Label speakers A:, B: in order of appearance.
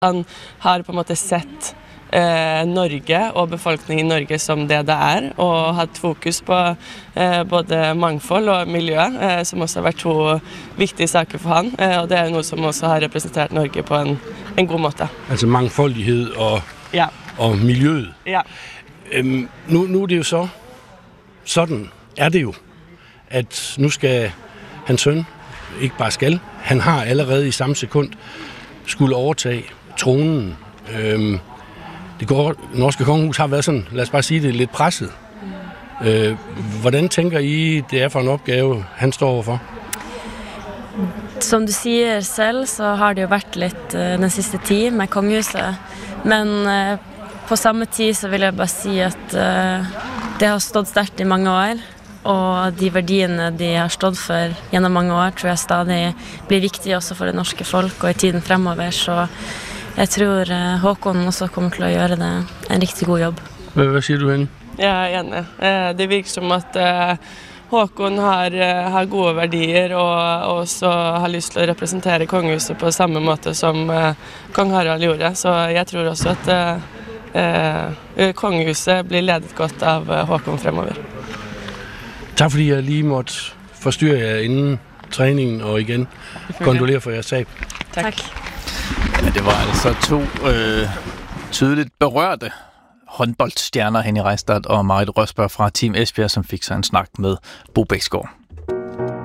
A: Han har på en måte sett Norge og befolkningen i Norge som det og hatt fokus på både mangfold og miljø, som også har vært to viktige saker for han, og det noe som også har representert Norge på en god måte.
B: Altså mangfoldighed og miljøet.
A: Ja.
B: Nu det jo så, sådan det jo, at nu skal hans søn, ikke bare skal, han har allerede i samme sekund skulle overtage tronen. Det norske kongehus har været sådan, lad os bare sige det, lidt presset. Hvordan tænker I, det for en opgave, han står overfor?
C: Som du siger selv, så har det jo vært litt den sidste tid med kongehuset. Men på samme tid så vil jeg bare si at det har stått stærkt i mange år. Og de verdiene de har stått for gjennom mange år, tror jeg stadig blir viktige også for det norske folk og i tiden fremover. Så jeg tror Håkon også kommer til å gjøre det en riktig god jobb.
B: Hvad siger du, Henning?
A: Jeg enig. Det virker som at Håkon har gode verdier og også har lyst til å representere kongehuset på samme måte som kong Harald gjorde. Så jeg tror også at kongehuset blir ledet godt av Håkon fremover.
B: Tak fordi jeg lige måtte forstyrre jer inden træningen og igen kondolere for jeres tab.
A: Tak.
D: Ja, det var altså to tydeligt berørte håndboldstjerner, Henning Reistad og Marit Røsberg fra Team Esbjerg, som fik sig en snak med Bo Bæksgaard.